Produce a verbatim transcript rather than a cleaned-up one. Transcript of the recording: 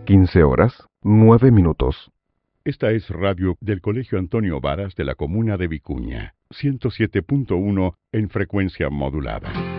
quince horas, nueve minutos. Esta es radio del Colegio Antonio Varas de la comuna de Vicuña, ciento siete punto uno en frecuencia modulada.